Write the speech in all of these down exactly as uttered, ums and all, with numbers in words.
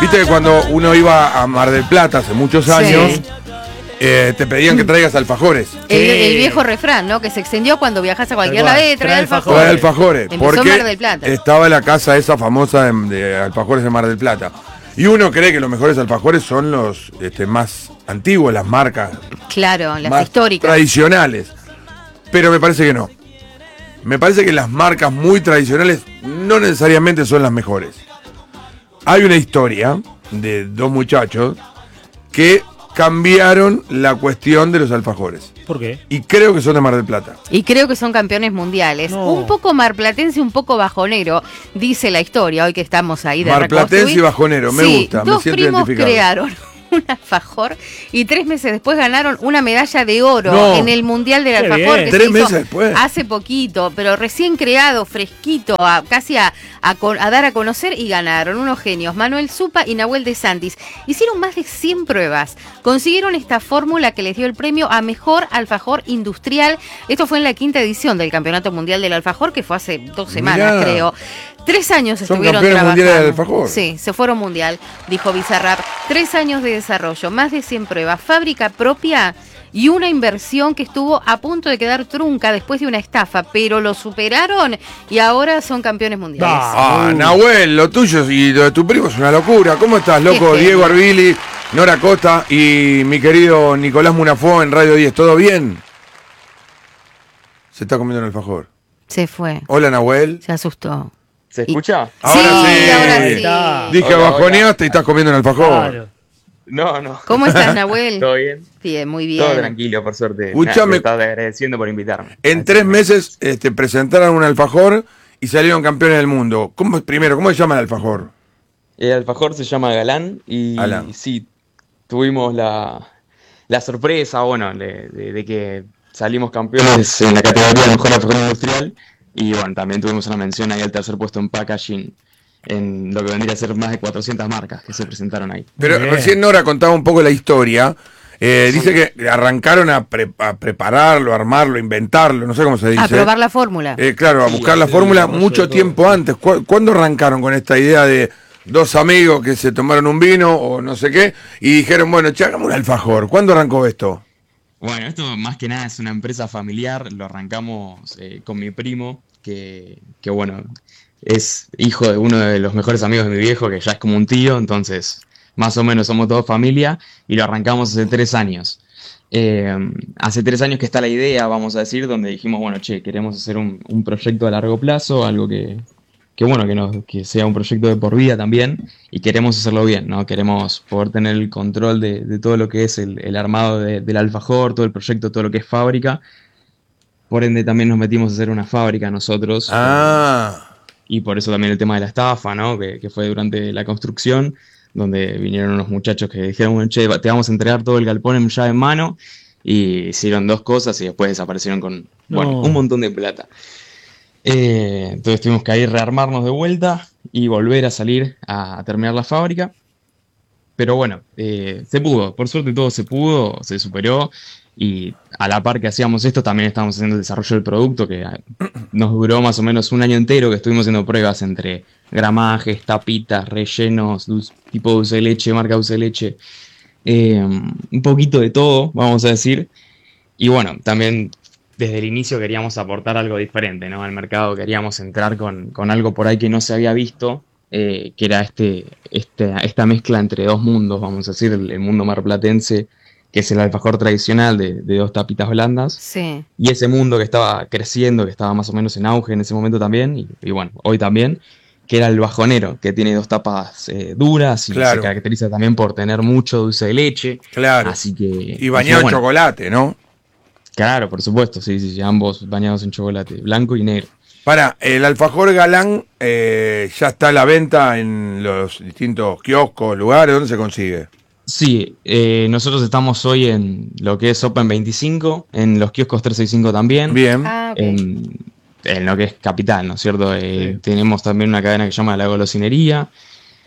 Viste que cuando uno iba a Mar del Plata hace muchos años, sí. eh, te pedían que traigas alfajores. El, el viejo refrán, ¿no? Que se extendió cuando viajas a cualquier lado, eh, trae alfajores. Trae alfajores. Empezó porque Mar del Plata. Estaba la casa esa famosa de, de alfajores de Mar del Plata. Y uno cree que los mejores alfajores son los este, más antiguos, las marcas. Claro, las más históricas. Tradicionales. Pero me parece que no. Me parece que las marcas muy tradicionales no necesariamente son las mejores. Hay una historia de dos muchachos que cambiaron la cuestión de los alfajores. ¿Por qué? Y creo que son de Mar del Plata. Y creo que son campeones mundiales. No. Un poco marplatense, un poco bajonero, dice la historia, hoy que estamos ahí de Marplatense y bajonero, me sí, gusta, me dos siento primos identificado. crearon un alfajor y tres meses después ganaron una medalla de oro No. en el Mundial del Qué Alfajor bien. que Tres se hizo meses después. hace poquito, pero recién creado, fresquito, a, casi a, a, con- a dar a conocer, y ganaron unos genios, Manuel Zupa y Nahuel de Santis. Hicieron más de cien pruebas, consiguieron esta fórmula que les dio el premio a Mejor Alfajor Industrial. Esto fue en la quinta edición del Campeonato Mundial del Alfajor, que fue hace dos semanas, Mirá. creo. Tres años Son estuvieron campeones trabajando. mundiales del alfajor. Sí, se fueron mundial, dijo Bizarrap. Tres años de desarrollo, más de cien pruebas, fábrica propia y una inversión que estuvo a punto de quedar trunca después de una estafa, pero lo superaron y ahora son campeones mundiales. Ah. Ah, Nahuel, lo tuyo y lo de tu primo es una locura. ¿Cómo estás, loco? Qué Diego genio. Arbili, Nora Costa y mi querido Nicolás Munafó en Radio diez. ¿Todo bien? Se está comiendo un alfajor. Se fue, Hola, Nahuel. se asustó. ¿Se escucha? Ahora sí, sí. ahora Ahí sí. está. Dije, Hola, bajoneaste y estás comiendo un alfajor. Claro. No, no. ¿Cómo estás, Nahuel? ¿Todo bien? Bien, muy bien. Todo tranquilo, por suerte. Escuchame. Me estaba agradeciendo por invitarme. En Así tres que- meses este, presentaron un alfajor y salieron campeones del mundo. ¿Cómo, primero, ¿cómo se llama el alfajor? El alfajor se llama Galán y Galán. sí, tuvimos la, la sorpresa, bueno, de, de- de que salimos campeones en la categoría de Mejor Alfajor Industrial y bueno, también tuvimos una mención ahí al tercer puesto en packaging en lo que vendría a ser más de cuatrocientas marcas que se presentaron ahí. Pero Bien. recién Nora contaba un poco la historia. Eh, dice que arrancaron a, pre- a prepararlo, a armarlo, a inventarlo, no sé cómo se dice. A probar la fórmula. Eh, claro, a Sí, buscar la hacer fórmula el desarrollo mucho de todo. tiempo antes. ¿Cu- ¿Cuándo arrancaron con esta idea de dos amigos que se tomaron un vino o no sé qué y dijeron, bueno, che, hagamos un alfajor? ¿Cuándo arrancó esto? Bueno, esto más que nada es una empresa familiar, lo arrancamos eh, con mi primo, que, que bueno, es hijo de uno de los mejores amigos de mi viejo, que ya es como un tío, entonces más o menos somos todos familia, y lo arrancamos hace tres años. Eh, hace tres años que está la idea, vamos a decir, donde dijimos, bueno, che, queremos hacer un, un proyecto a largo plazo, algo que, que bueno, que, nos, que sea un proyecto de por vida también, y queremos hacerlo bien, ¿no? Queremos poder tener el control de, de todo lo que es el, el armado de- del alfajor, todo el proyecto, todo lo que es fábrica. Por ende también nos metimos a hacer una fábrica nosotros. Ah, Y por eso también el tema de la estafa, ¿no? Que, que fue durante la construcción, donde vinieron unos muchachos que dijeron, bueno, che, te vamos a entregar todo el galpón en llave en mano, y hicieron dos cosas y después desaparecieron con, bueno, No. un montón de plata. Eh, entonces tuvimos que ir rearmarnos de vuelta y volver a salir a, a terminar la fábrica. Pero bueno, eh, se pudo, por suerte todo se pudo, se superó. Y a la par que hacíamos esto, también estábamos haciendo el desarrollo del producto, que eh, nos duró más o menos un año entero, que estuvimos haciendo pruebas entre gramajes, tapitas, rellenos, dulce- tipo dulce de leche, marca dulce de leche, eh, un poquito de todo, vamos a decir. Y bueno, también desde el inicio queríamos aportar algo diferente, ¿no? Al mercado queríamos entrar con, con algo por ahí que no se había visto, eh, que era este, este, esta mezcla entre dos mundos, vamos a decir, el, el mundo marplatense, que es el alfajor tradicional de, de dos tapitas blandas, Sí. y ese mundo que estaba creciendo, que estaba más o menos en auge en ese momento también, y, y bueno, hoy también, que era el bajonero, que tiene dos tapas eh, duras y Claro. se caracteriza también por tener mucho dulce de leche. claro. Así que... Y bañado en bueno, chocolate, ¿no? Claro, por supuesto, sí, sí, sí, ambos bañados en chocolate, blanco y negro. Para, el alfajor Galán eh, ya está a la venta en los distintos kioscos, lugares, ¿dónde se consigue? Sí, eh, nosotros estamos hoy en lo que es Open veinticinco, en los kioscos trescientos sesenta y cinco también, Bien. Ah, ok. en, en lo que es Capital, ¿no es cierto? Eh, Sí. Tenemos también una cadena que se llama La Golosinería.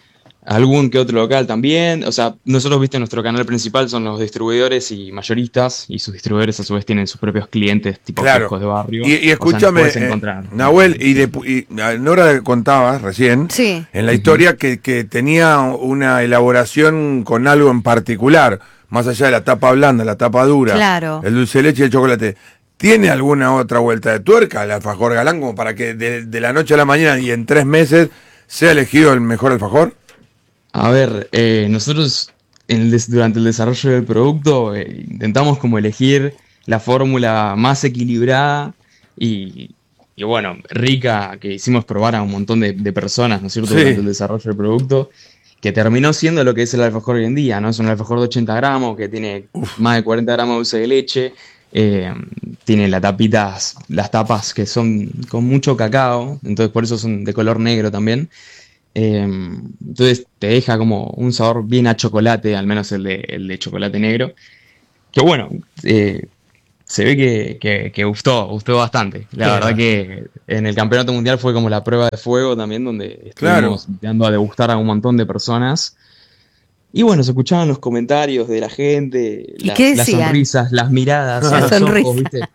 algún que otro local también. O sea, nosotros, viste, nuestro canal principal son los distribuidores y mayoristas, y sus distribuidores a su vez tienen sus propios clientes, tipo Claro. kioscos de barrio. Y, y O sea, escúchame, puedes eh, encontrar. Nahuel, y, de, y Nora contabas recién Sí. en la historia que, que tenía una elaboración con algo en particular, más allá de la tapa blanda, la tapa dura, Claro. el dulce de leche y el chocolate. ¿Tiene alguna otra vuelta de tuerca el alfajor Galán como para que de, de la noche a la mañana y en tres meses sea elegido el mejor alfajor? A ver, eh, nosotros en el des- durante el desarrollo del producto eh, intentamos como elegir la fórmula más equilibrada y, y bueno, rica, que hicimos probar a un montón de, de personas, ¿no es cierto?, Sí. durante el desarrollo del producto, que terminó siendo lo que es el alfajor hoy en día, ¿no? Es un alfajor de ochenta gramos que tiene más de cuarenta gramos de dulce de leche, eh, tiene las tapitas, las tapas que son con mucho cacao, entonces por eso son de color negro también. Eh, entonces te deja como un sabor bien a chocolate, al menos el de, el de chocolate negro. Que bueno, eh, se ve que, que, que gustó, gustó bastante. La Claro. verdad que en el campeonato mundial fue como la prueba de fuego también, donde Claro. estuvimos dando a degustar a un montón de personas. Y bueno, se escuchaban los comentarios de la gente, ¿Y las, qué las decían? sonrisas, las miradas, La los sonrisa. ojos, ¿viste?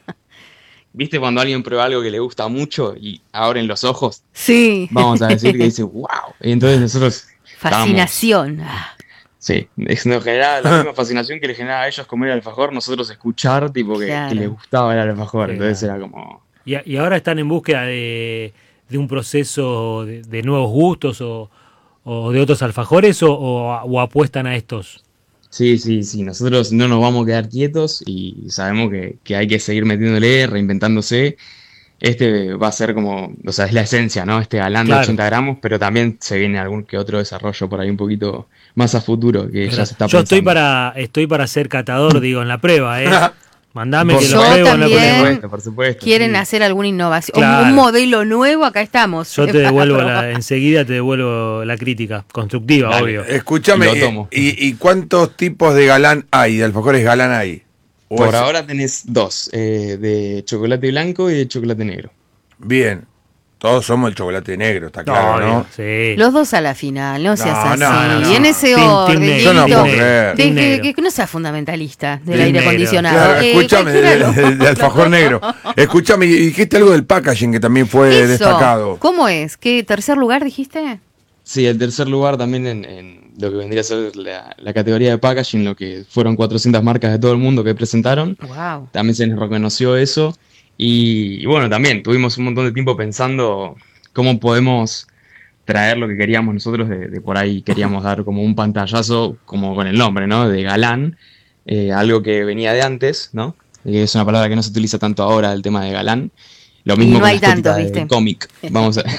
¿Viste cuando alguien prueba algo que le gusta mucho y abren los ojos? Sí. Vamos a decir que dice, wow. Y entonces nosotros estábamos- Fascinación. Ah, Sí, es- nos generaba la misma fascinación que le generaba a ellos comer el alfajor, nosotros escuchar, tipo, que, Claro. que les gustaba el alfajor. Sí, Entonces claro. era como... Y, a- y ahora están en búsqueda de, de un proceso de, de nuevos gustos o, o de otros alfajores o, o- o apuestan a estos. Sí, sí, sí, nosotros no nos vamos a quedar quietos y sabemos que, que hay que seguir metiéndole, reinventándose. Este va a ser como, o sea, es la esencia, ¿no? Este galán Claro. de ochenta gramos, pero también se viene algún que otro desarrollo por ahí un poquito más a futuro, que ya se está Yo estoy pensando. para estoy para ser catador, digo, en la prueba, ¿eh? Mandame Por que lo Yo pruebo, no hay también. problema. Por supuesto, por supuesto. ¿Quieren sí. hacer alguna innovación? Claro. Un modelo nuevo, acá estamos. Yo te Para devuelvo probar. la, enseguida te devuelvo la crítica, constructiva, Dale. obvio. Escúchame, Lo tomo. y, y cuántos tipos de galán hay, de alfajores galán hay? ¿O Por es- ahora tenés dos, eh, de chocolate blanco y de chocolate negro. Bien, todos somos el chocolate negro, está claro, Obvio, ¿no? sí. Los dos a la final, no seas así. no, no, no. Y en ese Team- team orden, negro. Yo no Dieguito, puedo creer. de Team que, negro. que no sea fundamentalista del Team aire negro. acondicionado. Claro, Eh, escúchame, de, cualquiera lo- de- de alfajor negro. Escúchame, y dijiste algo del packaging que también fue Eso, destacado. ¿cómo es? ¿Qué tercer lugar dijiste? Sí, el tercer lugar también en, en lo que vendría a ser la, la categoría de packaging, lo que fueron cuatrocientas marcas de todo el mundo que presentaron. Wow. También se nos reconoció eso. Y, y bueno, también tuvimos un montón de tiempo pensando cómo podemos traer lo que queríamos nosotros, de, de por ahí queríamos dar como un pantallazo, como con el nombre, ¿no? De galán, eh, algo que venía de antes, ¿no? Y es una palabra que no se utiliza tanto ahora, el tema de galán. Lo mismo no con hay la estética tanto, de ¿viste? cómic. Vamos a...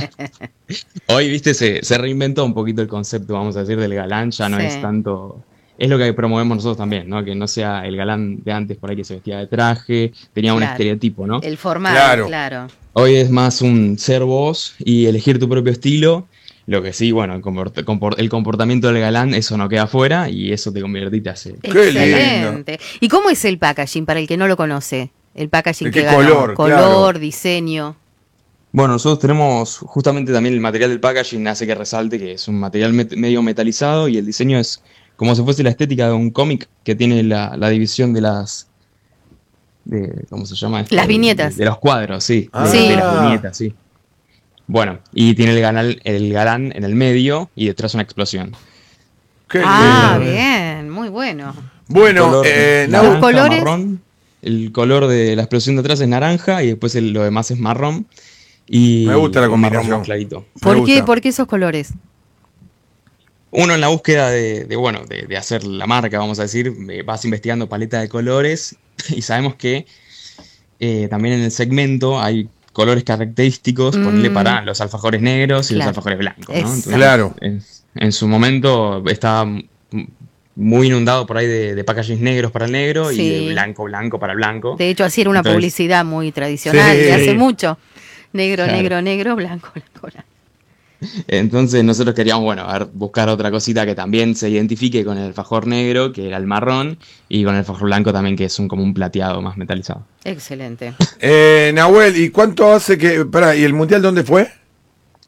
Hoy, viste, se, se reinventó un poquito el concepto, vamos a decir, del galán. Ya no Sí. es tanto... Es lo que promovemos nosotros también, ¿no? Que no sea el galán de antes por ahí que se vestía de traje, tenía un Claro. estereotipo, ¿no? El formato, Claro. claro. Hoy es más un ser vos y elegir tu propio estilo. Lo que sí, bueno, el, comport- comport- el comportamiento del galán, eso no queda fuera y eso te convierte y te hace. Qué Excelente. ¿Y cómo es el packaging para el que no lo conoce? El packaging ¿De que qué ganó. color? Color, Claro. diseño. Bueno, nosotros tenemos justamente también el material del packaging, hace que resalte que es un material met- medio metalizado y el diseño es como si fuese la estética de un cómic que tiene la, la división de las... De, ¿cómo se llama esto? Las De- viñetas. De, de los cuadros, sí. Ah. De, Sí. de las viñetas, sí. Bueno, y tiene el galán, el galán en el medio y detrás una explosión. Qué Ah, lindo. bien, muy bueno. Bueno, Color eh, naranja, Nau- colores. marrón. El color de la explosión de atrás es naranja y después el- lo demás es marrón. Y Me gusta la un marrón combinación. más clarito. Me ¿Por qué, gusta. ¿Por qué esos colores? Uno en la búsqueda de, de, bueno, de, de hacer la marca, vamos a decir, eh, vas investigando paleta de colores y sabemos que eh, también en el segmento hay colores característicos, Mm. ponerle para los alfajores negros y Claro. los alfajores blancos, ¿no? Exacto. Claro. En, en su momento estaba m- muy inundado por ahí de, de packaging negros para el negro Sí. y de blanco, blanco para el blanco. De hecho, así era una Entonces- publicidad muy tradicional Sí. de hace mucho. Negro, Claro. negro, negro, blanco, blanco, blanco. Entonces nosotros queríamos, bueno, a ver, buscar otra cosita que también se identifique con el alfajor negro, que era el marrón, y con el alfajor blanco también, que es un, como un plateado más metalizado. Excelente. eh, Nahuel, ¿y cuánto hace que... Pará, ¿y el mundial dónde fue?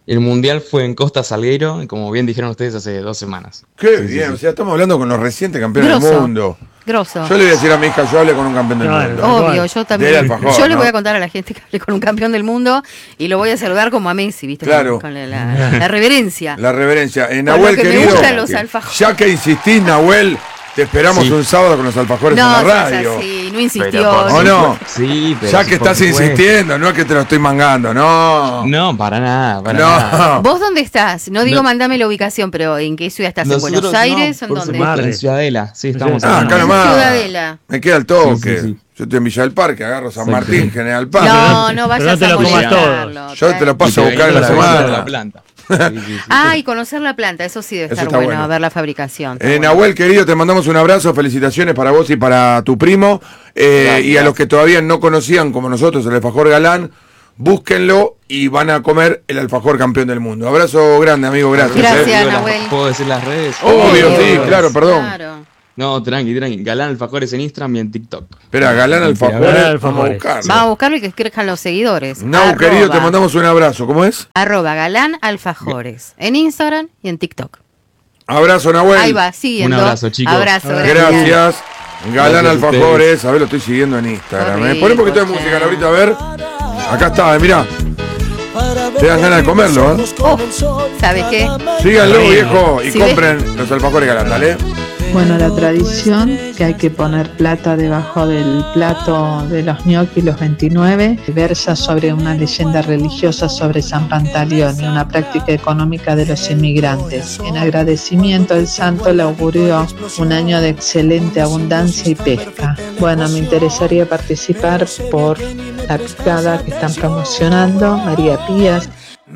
El mundial fue en Costa Salguero, como bien dijeron ustedes, hace dos semanas. Qué Sí, sí, bien, sí. o sea, estamos hablando con los recientes campeones Grosso. del mundo. Grosso. Yo le voy a decir a mi hija, yo hablé con un campeón del Claro. mundo. Obvio, Igual. yo también. Del alfajor, yo le ¿no? voy a contar a la gente que hablé con un campeón del mundo y lo voy a saludar como a Messi, ¿viste? Claro. Con, con la, la- la reverencia. La reverencia. Eh, Con Nahuel, lo que me querido, gustan los alfajores. ya que insistís, Nahuel, te esperamos Sí. un sábado con los alfajores No, en la seas radio. así, no insistió. Pero por ¿O no? supuesto- Sí, pero Ya que por estás supuesto. insistiendo, no es que te lo estoy mangando, no. No, para nada, para No. nada. ¿Vos dónde estás? No digo No. mandame la ubicación, pero ¿en qué ciudad estás? ¿En Nosotros, Buenos Aires? no, ¿En por dónde? supuesto, Madre. en Ciudadela, sí, estamos Ah, acá en nomás. Ciudadela. Me queda el toque. Sí, sí, sí. Yo estoy en Villa del Parque, agarro San Sí, Martín, sí. General Paz. No, no Pero vayas no te a lo comas molestarlo. Yo te lo paso a Y te buscar en la venís para visitar semana. la planta. Sí, sí, sí. Ah, y conocer la planta, eso sí debe Eso estar está bueno, bueno. a ver la fabricación. está Eh, bueno. Nahuel, querido, te mandamos un abrazo, felicitaciones para vos y para tu primo. Eh, Gracias. y a los que todavía no conocían, como nosotros, el alfajor Galán, búsquenlo y van a comer el alfajor campeón del mundo. Abrazo grande, amigo, gracias. Gracias, eh. Digo, las- Nahuel. ¿Puedo decir las redes? Obvio, sí, Obvio. claro, perdón. Claro. No, tranqui, tranqui. Galán Alfajores en Instagram y en TikTok. Espera, Galán alfajor, Galán vamos a Alfajores. buscarlo. Vamos a buscarlo y que crezcan los seguidores. Nau, Arroba- querido, te mandamos un abrazo. ¿Cómo es? Arroba Galán Alfajores. En Instagram y en TikTok. Abrazo, Nahuel. Ahí va, siguiendo. Un abrazo, chicos. Abrazo, gracias. Gracias. Galán Gracias a Alfajores, a ver, lo estoy siguiendo en Instagram. Qué ¿eh? Pon un poquito de rico, música, che. ahorita, a ver. Acá está, mirá. Te dan ganas de comerlo, ¿eh? Oh, ¿sabes qué? Síganlo, Rico. viejo, y Si compren los alfajores Galán, dale. Bueno, la tradición que hay que poner plata debajo del plato de los ñoquis los veintinueve versa sobre una leyenda religiosa sobre San Pantaleón y una práctica económica de los inmigrantes. En agradecimiento, el santo le auguró un año de excelente abundancia y pesca. Bueno, me interesaría participar por la picada que están promocionando, María Pías.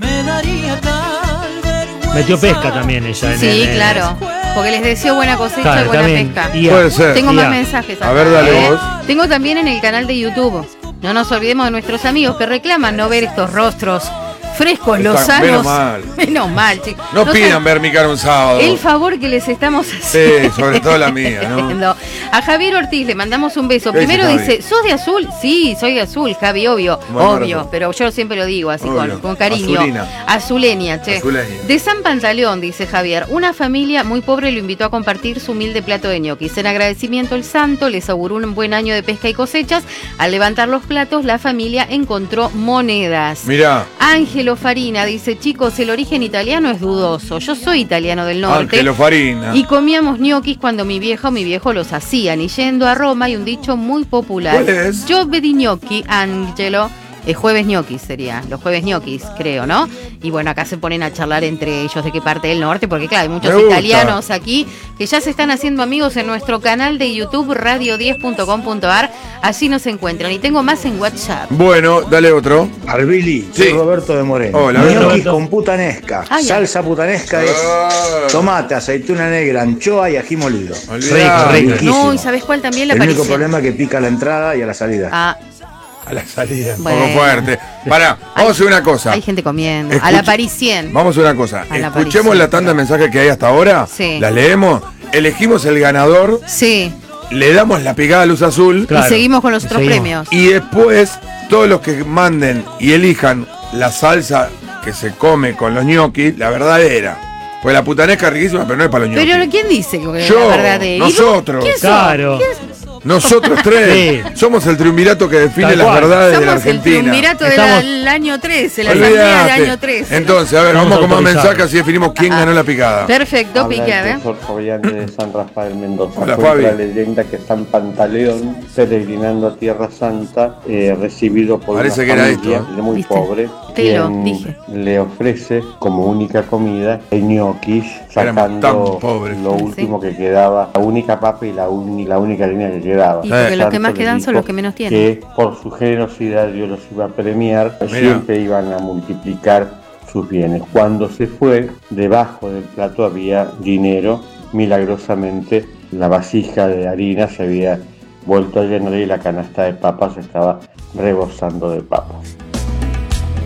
Metió pesca también ella. en Sí, el- claro. Porque les deseo buena cosecha Claro, y buena también. pesca. Y a- Puede ser. Tengo y más a- mensajes. A acá, ver, dale ¿eh? vos. Tengo también en el canal de YouTube. No nos olvidemos de nuestros amigos que reclaman no ver estos rostros frescos, Está- lozanos. menos mal. Menos mal, chicos. No No pidan saben ver mi cara un sábado. el favor que les estamos Sí, haciendo. sobre todo la mía, ¿no? A Javier Ortiz le mandamos un beso. ¿Qué dice Primero Javi? dice, ¿sos de azul? Sí, soy de azul, Javi, obvio. Buen obvio, marzo. pero yo siempre lo digo así con, Obvio. con cariño. Azulina. Azuleña, che. Azuleña. De San Pantaleón, dice Javier, una familia muy pobre lo invitó a compartir su humilde plato de ñoquis. En agradecimiento el santo les auguró un buen año de pesca y cosechas. Al levantar los platos, la familia encontró monedas. Mirá, Ángelo Farina dice, chicos, el origen italiano es dudoso. Yo soy italiano del norte. Ángelo Farina. Y comíamos ñoquis cuando mi viejo o mi viejo los hacían. Y yendo a Roma hay un dicho muy popular. ¿Cuál es? Giove di gnocchi, Angelo. Eh, jueves ñoquis sería, los jueves ñoquis, creo, ¿no? Y bueno, acá se ponen a charlar entre ellos de qué parte del norte, porque claro, hay muchos Me gusta. italianos aquí que ya se están haciendo amigos en nuestro canal de YouTube radio diez punto com punto ar. Allí nos encuentran. Y tengo más en WhatsApp. Bueno, dale otro. Arbili, Sí. soy Roberto de Moreno. Hola, Ñoquis Roberto. con putanesca. Ay, Salsa putanesca es Ah. tomate, aceituna negra, anchoa y ají molido. Olvidá. Rico, rico. Riquísimo. No, ¿y sabes cuál también la El único aparece? problema es que pica a la entrada y a la salida. Ah, A la salida, un Bueno. poco fuerte. Pará, vamos a hacer una cosa. hay gente comiendo. Escucha- A la parisien. Vamos a hacer una cosa. A la Escuchemos Parisienne. la tanda de mensajes que hay hasta ahora. Sí. La leemos. Elegimos el ganador. Sí. Le damos la picada a luz azul. Claro. Y seguimos con los otros Seguimos. premios. Y después, todos los que manden y elijan la salsa que se come con los ñoquis, la verdadera. Pues la putanesca es riquísima, pero no es para los ñoquis. Pero ¿quién dice que Yo, la verdad de nosotros. ¿Quién sos? Claro. ¿Quién Nosotros tres Sí. somos el triunvirato que define Tal las cual. verdades de la Somos el Argentina. triunvirato Estamos- del año trece, la asamblea del Olvídate. año trece. Entonces, a ver, Estamos vamos con más autorizados. mensajes así definimos quién ganó la picada. Perfecto, pique, a ver. profesor Fabián de San Rafael Mendoza. Hola, Cuenta Fabi. la leyenda que San Pantaleón, peregrinando a Tierra Santa, eh, recibido por Parece una que era familia esto, muy ¿Viste? pobre, Te lo quien dije. le ofrece como única comida ñoquis, Éramos tan sacando pobres. lo Sí. último que quedaba, la única papa y la, un- y la única línea que quedaba. Y porque Eh. los que más Santo le quedan son dijo los que menos tienen. Que por su generosidad Dios los iba a premiar, siempre iban a multiplicar sus bienes. Cuando se fue, debajo del plato había dinero. Milagrosamente la vasija de harina se había vuelto a llenar y la canasta de papas estaba rebosando de papas.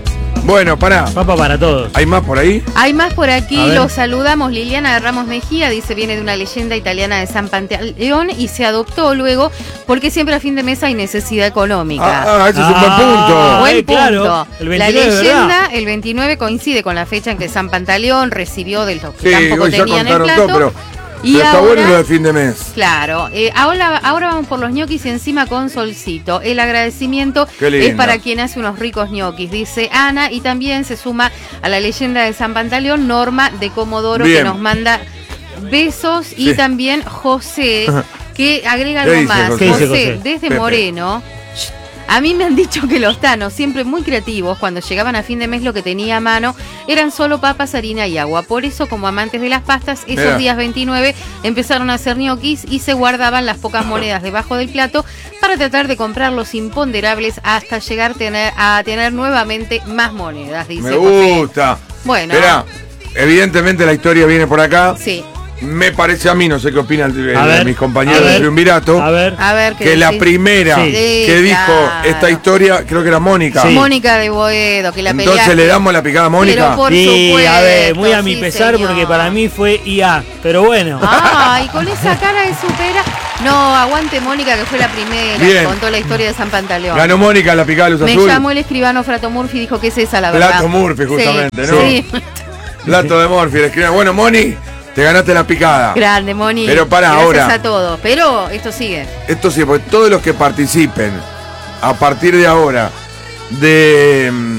Bueno, pará. Papa para todos. ¿Hay más por ahí? Hay más por aquí, A ver. los saludamos. Liliana de Ramos Mejía dice, viene de una leyenda italiana de San Pantaleón y se adoptó luego porque siempre a fin de mes hay necesidad económica. Ah, ah, ese es un buen Ah. punto. Buen eh, claro, punto. el La veintinueve, leyenda, ¿verdad? el veintinueve, coincide con la fecha en que San Pantaleón recibió de los que Sí, tampoco hoy ya tenían el contaron plato. todo, pero, y pero está ahora, bueno lo de fin de mes. claro, eh, ahora, ahora vamos por los ñoquis y encima con solcito. El agradecimiento Qué lindo. es para quien hace unos ricos ñoquis, dice Ana, y también se suma a la leyenda de San Pantaleón Norma de Comodoro, Bien. que nos manda besos, y Sí. también José, que agrega ¿Qué algo dice más. José? ¿Qué dice José, José? desde Pepe. Moreno. A mí me han dicho que los tanos, siempre muy creativos, cuando llegaban a fin de mes lo que tenía a mano eran solo papas, harina y agua. Por eso, como amantes de las pastas, esos Mirá. días veintinueve empezaron a hacer ñoquis y se guardaban las pocas monedas debajo del plato para tratar de comprar los imponderables hasta llegar tener, a tener nuevamente más monedas, dice Me José. gusta. Bueno, Esperá, evidentemente la historia viene por acá. sí. Me parece a mí, no sé qué opinan el- A el- ver, mis compañeros a de ver, Triunvirato, A ver. A ver qué que la decís. primera Sí. que Sí, dijo claro. esta historia, creo que era Mónica. Sí. Mónica de Boedo, que la Entonces peleaste. le damos la picada a Mónica. Pero por Sí, supuesto, a ver, muy a mi sí, pesar señor. porque para mí fue I A. Pero bueno. Ay, con esa cara de supera. No, aguante Mónica, que fue la primera. Bien. Que contó la historia de San Pantaleón. Ganó Mónica la picada de luz Me azul. llamó el escribano Frato Murphy y dijo que es esa la verdad. Plato Murphy, justamente, Sí, ¿no? sí. Plato de Morphy, le escriben, bueno, Moni, te ganaste la picada. Grande, Moni. Pero para Gracias ahora. a todos. Pero esto sigue. Esto sí, porque todos los que participen a partir de ahora de mm,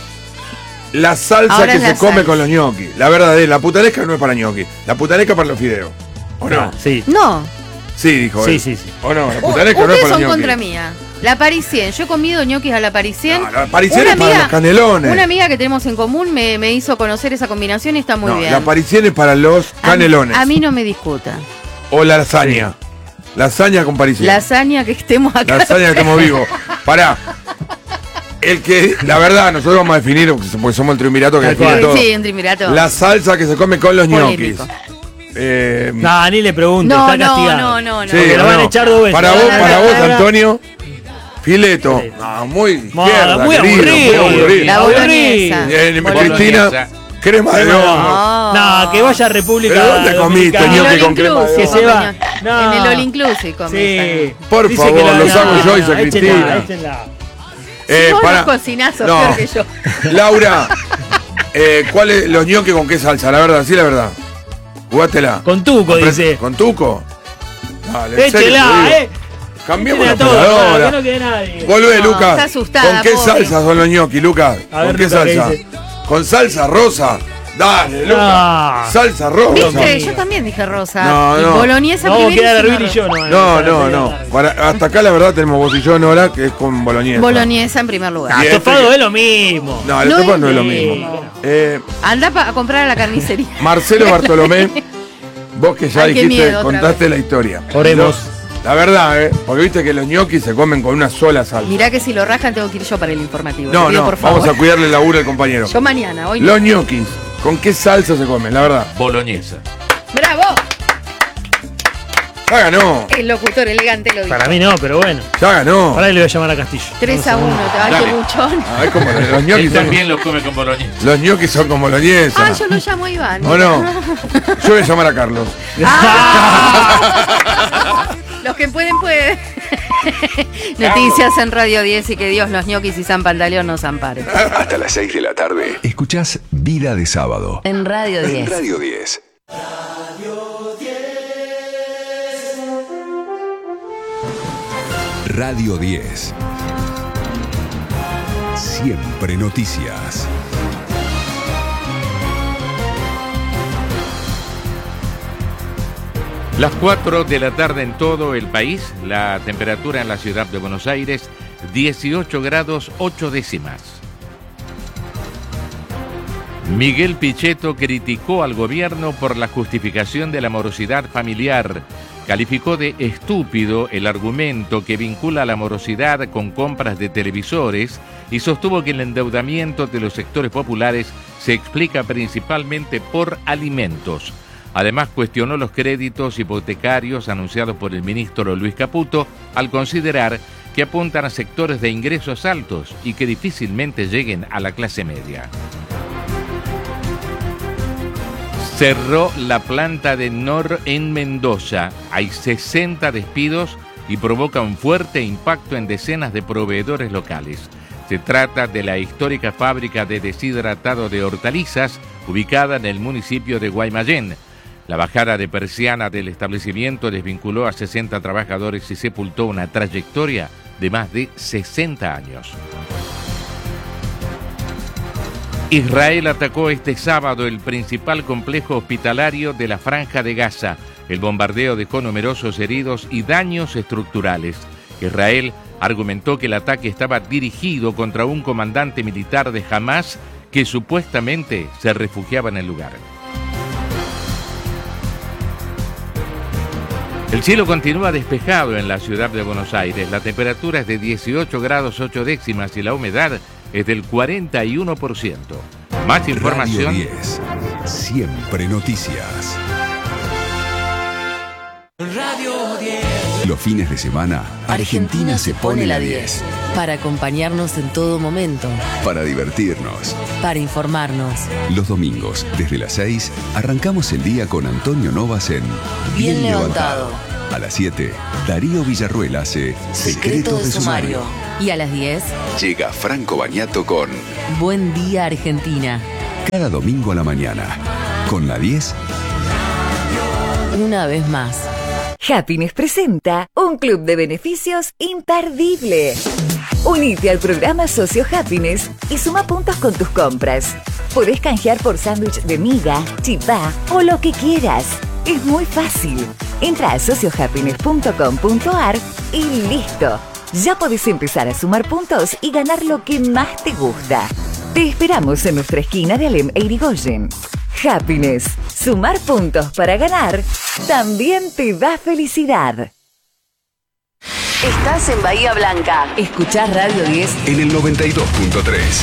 la salsa Ahora que es se la come salsa. con los ñoquis. La verdad es, la putanesca no es para ñoquis, la putanesca para los fideos. ¿O no? Ah, sí. No, Sí, dijo Sí, él. sí, sí. ¿O no? La u- putanesca no es ustedes para los son ñoquis. contra mía. La parisien. Yo he comido ñoquis a la parisien. No, la parisien Una es para amiga- los canelones. Una amiga que tenemos en común me, me hizo conocer esa combinación y está muy No, bien. la parisien es para los A mí- canelones. A mí no me discuta. O la lasaña. Lasaña con parisien. Lasaña que estemos acá. Lasaña que estamos vivos. Pará. El que, la verdad, nosotros vamos a definir, porque somos el triunvirato que Tal define cual. todo. Sí, un triunvirato. La salsa que se come con los ñoquis. Polémico. Eh, No, ni le pregunte, No, está no, castigado. no, no, no. sí, porque lo ¿o van a no? echar dos veces. Para Lo vos, van a para echar- vos, Antonio. Fileto. No, muy No, izquierda, muy querido, aburrido. muy aburrido. La Aburrido. boloñesa. Eh, Boloñesa. Cristina, crema de Crema de hongo. No. No, que vaya a República ¿Pero dónde comiste, Dominicana. En el ñoqui All con crema de Inclusive, Que se va. comió. No. En el All Inclusive comí Sí. esa. Por Dice favor, que la- los no, hago yo, dice échenla, Cristina. échenla. Eh, Vos para- los cocinazos No. peor que yo. Laura, eh, ¿cuál es los ñoquis con qué salsa? La verdad, sí, la verdad. Jugátela. Con tuco, Apre- dice. ¿Con tuco? Dale, en serio te Échela, digo. eh. Cambiemos la Échenla todo, operadora. que no quede nadie. Volvé, No, Lucas. está asustada, ¿Con qué pobre. salsa son los ñoquis, Lucas? A ¿Con ver, qué Lucas, ¿qué salsa? dice? ¿Con salsa rosa? Dale, Lucas. No. Salsa rosa. ¿Viste? mío. Yo también dije rosa. No, Y no. boloñesa No, primero. queda y Erbil encima y yo, no. No, para no, la no. tarde. Para- hasta acá la verdad tenemos vos y yo, Nora, que es con boloñesa. Boloñesa en primer lugar. Ah, Bien. estofado es lo mismo. No, el No estofado es no es lo lo mismo. mismo. Eh, Anda pa- a comprar a la carnicería. Marcelo Bartolomé, vos que ya Ay, qué dijiste, miedo, otra contaste vez. la historia. Oremos. La verdad, ¿eh? Porque viste que los ñoquis se comen con una sola salsa. Mirá que si lo rajan tengo que ir yo para el informativo. no, Te pido, no, por favor. vamos a cuidarle el laburo al compañero. Yo mañana, hoy no. Los ñoquis, ¿con qué salsa se comen? La verdad. Boloñesa. ¡Bravo! Ya ganó, El locutor elegante lo dijo. Para mí no, pero bueno. ya ganó. Ahora le voy a llamar a Castillo. tres a uno. Ay, Dale. qué buchón. Ah, es como los Él ñoquis son, también lo come con boloñesa. los ñoquis son como boloñesa. Ah, yo lo llamo a Iván. ¿O no? Yo voy a llamar a Carlos. Los que pueden, pueden. Noticias en Radio diez y que Dios, los ñoquis y San Pantaleón nos amparen. Hasta las seis de la tarde. Escuchás Vida de Sábado. En Radio En diez. Radio diez. Radio diez. Siempre noticias. Las cuatro de la tarde en todo el país, la temperatura en la ciudad de Buenos Aires, dieciocho grados ocho décimas. Miguel Pichetto criticó al gobierno por la justificación de la morosidad familiar. Calificó de estúpido el argumento que vincula la morosidad con compras de televisores y sostuvo que el endeudamiento de los sectores populares se explica principalmente por alimentos. Además, cuestionó los créditos hipotecarios anunciados por el ministro Luis Caputo al considerar que apuntan a sectores de ingresos altos y que difícilmente lleguen a la clase media. Cerró la planta de Knorr en Mendoza. Hay sesenta despidos y provoca un fuerte impacto en decenas de proveedores locales. Se trata de la histórica fábrica de deshidratado de hortalizas ubicada en el municipio de Guaymallén. La bajada de persiana del establecimiento desvinculó a sesenta trabajadores y sepultó una trayectoria de más de sesenta años. Israel atacó este sábado el principal complejo hospitalario de la Franja de Gaza. El bombardeo dejó numerosos heridos y daños estructurales. Israel argumentó que el ataque estaba dirigido contra un comandante militar de Hamás que supuestamente se refugiaba en el lugar. El cielo continúa despejado en la ciudad de Buenos Aires. La temperatura es de dieciocho grados ocho décimas y la humedad es del cuarenta y uno por ciento. Más información. Radio diez. Siempre noticias. Radio diez. Los fines de semana, Argentina se pone la diez. Para acompañarnos en todo momento. Para divertirnos. Para informarnos. Los domingos, desde las seis, arrancamos el día con Antonio Novas en Bien, Bien levantado. levantado. A las siete, Darío Villarruel hace Secreto de Sumario. Y a las diez, llega Franco Bagnato con Buen Día Argentina. Cada domingo a la mañana. Con la diez. Una vez más. Happiness presenta un club de beneficios imperdible. Unite al programa Socio Happiness y suma puntos con tus compras. Podés canjear por sándwich de miga, chipá o lo que quieras. Es muy fácil. Entra a socio happiness punto com punto ar y listo. Ya podés empezar a sumar puntos y ganar lo que más te gusta. Te esperamos en nuestra esquina de Alem e Irigoyen. Happiness. Sumar puntos para ganar también te da felicidad. Estás en Bahía Blanca. Escuchás Radio diez en el noventa y dos punto tres.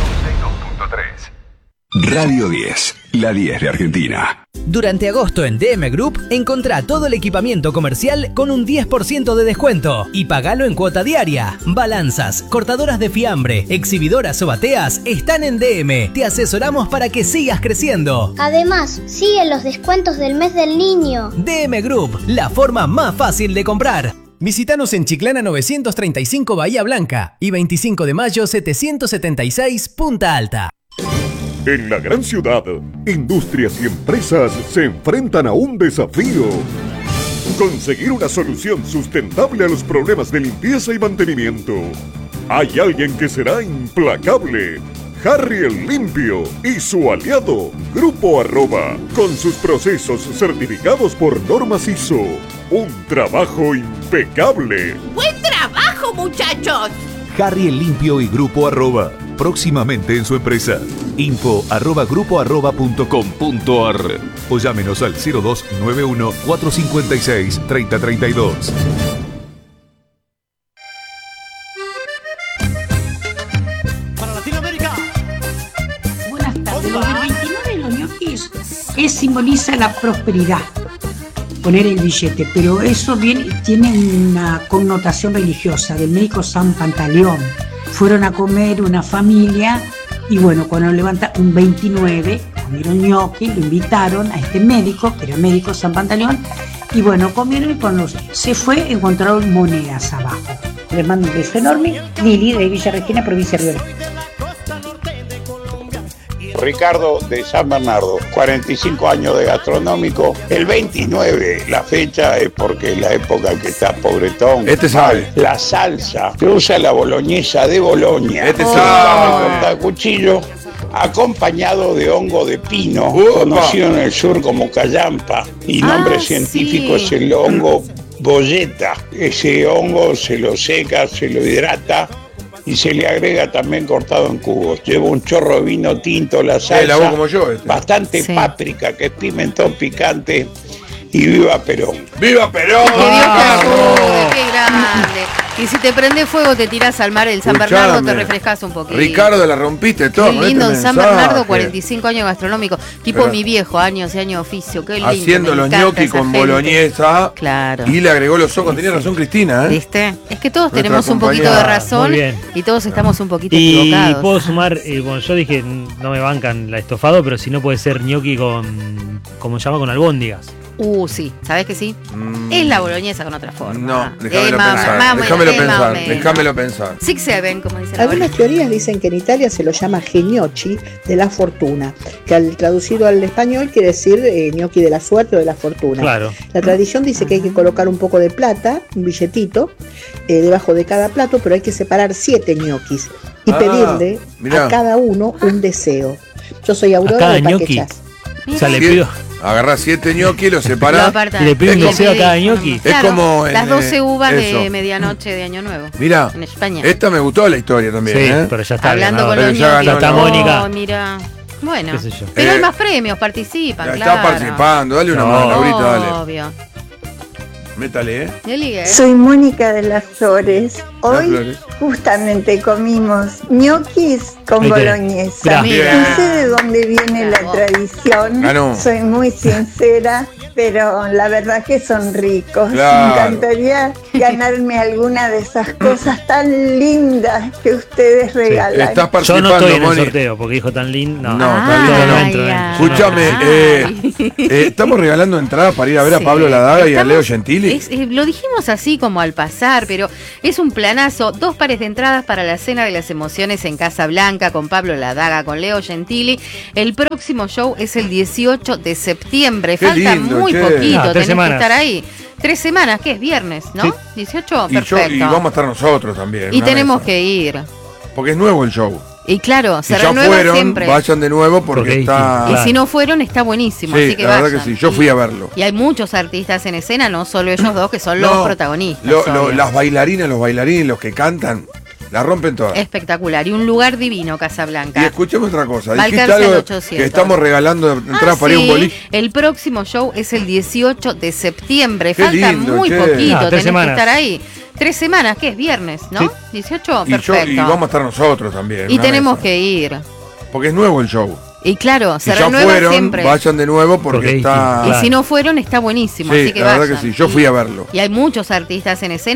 Radio diez, la diez de Argentina. Durante agosto en D M Group, encontrá todo el equipamiento comercial con un diez por ciento de descuento y pagalo en cuota diaria. Balanzas, cortadoras de fiambre, exhibidoras o bateas están en D M. Te asesoramos para que sigas creciendo. Además, siguen los descuentos del mes del niño. D M Group, la forma más fácil de comprar. Visítanos en Chiclana novecientos treinta y cinco Bahía Blanca y veinticinco de mayo setecientos setenta y seis Punta Alta. En la gran ciudad, industrias y empresas se enfrentan a un desafío. Conseguir una solución sustentable a los problemas de limpieza y mantenimiento. Hay alguien que será implacable. Harry el Limpio y su aliado, Grupo Arroba, con sus procesos certificados por normas I S O. Un trabajo impecable. ¡Buen trabajo, muchachos! Harry el Limpio y Grupo Arroba, próximamente en su empresa. Info arroba grupo arroba punto com punto ar o llámenos al cero dos nueve uno cuatro cinco seis tres cero tres dos. Para Latinoamérica. Buenas tardes. Lo del veintinueve de los ñoquis es, simboliza la prosperidad. Poner el billete, pero eso viene, tiene una connotación religiosa del médico San Pantaleón. Fueron a comer una familia y bueno, cuando levanta un veintinueve, comieron ñoqui, lo invitaron a este médico, que era médico San Pantaleón, y bueno, comieron y cuando se fue encontraron monedas abajo. Les mando un beso enorme. Lili de Villa Regina, provincia de Río Negro. Ricardo de San Bernardo, cuarenta y cinco años de gastronómico. El veintinueve, la fecha es porque es la época que está pobretón. Este sabe. La salsa, que usa la boloñesa de Boloña. Este oh. sabe. Corta cuchillo, acompañado de hongo de pino, Upa. conocido en el sur como callampa. Y nombre Ah, científico sí. es el hongo bolleta. Ese hongo se lo seca, se lo hidrata y se le agrega también cortado en cubos. Lleva un chorro de vino tinto, la salsa, Eh, la hago como yo, este. bastante Sí. páprica, que es pimentón picante, y viva Perón. ¡Viva Perón! ¡Que Dios te ayude! ¡Qué grande! Y si te prende fuego, te tirás al mar el San Escuchame. Bernardo, te refrescás un poquito. Ricardo, la rompiste todo. Qué con lindo este en San mensaje. Bernardo, cuarenta y cinco años gastronómico. Tipo Pero- mi viejo, años y años de oficio. Qué lindo. Haciendo me los encanta gnocchi esa con gente. boloñesa. Claro. Y le agregó los ojos. Tenía razón Cristina, ¿eh? ¿Viste? Es que todos Nuestra tenemos un poquito compañera. de razón Muy bien. y todos estamos un poquito Y equivocados. puedo sumar, eh, bueno, yo dije, no me bancan la estofado, pero si no puede ser gnocchi con, como se llama, con albóndigas. Uh, sí, ¿sabés que sí? Es la boloñesa con otra forma. Mm. No, déjamelo Eh, más- pensar. más o déjamelo menos, eh, más o pensar. menos. Déjamelo pensar. Six Seven, como dicen Algunas ahora. teorías dicen que en Italia se lo llama gnocchi de la fortuna, que al traducido al español quiere decir eh, gnocchi de la suerte o de la fortuna. Claro. La tradición dice que hay que colocar un poco de plata, un billetito, eh, debajo de cada plato, pero hay que separar siete ñoquis y Ah, pedirle mirá. a cada uno un deseo. Yo soy Aurora cada de ñoqui. Paquechás. O sea, le Sie- pido, Agarrás siete gnocchi, los Lo separás. apartás. le pido un Es deseo a como- cada gnocchi. Es como en, las doce eh, uvas eso. de medianoche de Año Nuevo. Mirá, En España. esta me gustó la historia también, Sí, ¿eh? pero ya está. Hablando ganador. con los Pero ya ñoquis. ganó Está la- Mónica. Oh, mira. Bueno, Qué sé yo. pero Eh, hay más premios, participan, Ya claro. está participando, dale una No. mano, Laurita, dale. Obvio. Métale, ¿eh? Eli, ¿eh? Soy Mónica de las Flores. Las Hoy Flores. justamente comimos ñoquis con Ahí tenés. boloñesa. Mirá. No sé de dónde viene la tradición, Ganó. soy muy sincera, pero la verdad que son ricos. Claro. Me encantaría ganarme alguna de esas cosas tan lindas que ustedes regalan. Estás Yo no participando, estoy en el Moni. sorteo porque dijo tan lindo. No, No, no, tan lindo no. no entro, no entro. Escúchame, eh, eh, estamos regalando entradas para ir a ver a Sí. Pablo Ladaga y a Estamos- Leo Gentili. es- eh, lo dijimos así como al pasar, pero es un planazo. Dos pares de entradas para la Cena de las Emociones en Casa Blanca con Pablo Ladaga, con Leo Gentili. El próximo show es el dieciocho de septiembre. Qué Falta lindo, muy che. poquito, Ah, tres tenés semanas. que estar ahí. Tres semanas, ¿qué es? Viernes, ¿no? Sí. dieciocho, Y, yo, perfecto. y vamos a estar nosotros también. Y una tenemos mesa. que ir. Porque es nuevo el show. Y claro, Si se ya renueva fueron, siempre. vayan de nuevo porque, Porque está. Y si no fueron, está buenísimo, Sí, así que la vayan. verdad que sí. Yo fui a verlo. Y hay muchos artistas en escena, no solo ellos dos, que son No, los protagonistas. lo- lo- obvio. las bailarinas, los bailarines, los que cantan, la rompen todas. Espectacular. Y un lugar divino, Casablanca. Y escuchemos otra cosa. Va a Dijiste alcanzar algo ochocientos. que estamos regalando entradas Ah, para ir a un sí, boliche. el próximo show es el dieciocho de septiembre. Qué Falta lindo, muy che. poquito, Ah, tres tenés semanas. que estar ahí. Tres semanas, ¿qué es? Viernes, ¿no? Sí. dieciocho, Y, yo, perfecto. y vamos a estar nosotros también. Y una tenemos mesa. que ir. Porque es nuevo el show. Y claro, Si se ya renueva fueron, siempre. vayan de nuevo porque, Porque hay está. Y Claro. si no fueron, está buenísimo. Sí, así que la verdad vayan. que sí. Yo fui a verlo. Y hay muchos artistas en escena.